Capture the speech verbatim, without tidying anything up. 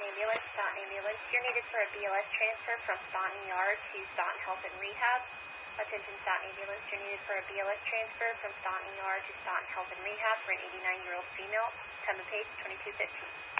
Ambulance. Staunton Ambulance. You're needed for a B L S transfer from Staunton E R to Staunton Health and Rehab. Attention Staunton Ambulance. You're needed for a B L S transfer from Staunton E R to Staunton Health and Rehab for an eighty-nine-year-old female. Time of pace twenty-two fifteen.